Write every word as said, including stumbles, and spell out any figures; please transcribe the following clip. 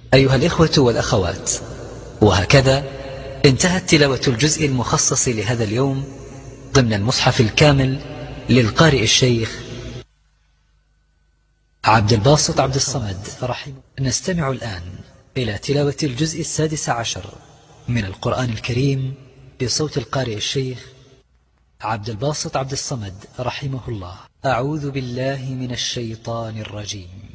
أيها الإخوة والأخوات، وهكذا انتهت تلاوة الجزء المخصص لهذا اليوم ضمن المصحف الكامل للقارئ الشيخ عبد الباسط عبد الصمد رحمه. نستمع الآن إلى تلاوة الجزء السادس عشر من القرآن الكريم بصوت القارئ الشيخ عبد الباسط عبد الصمد رحمه الله. أعوذ بالله من الشيطان الرجيم.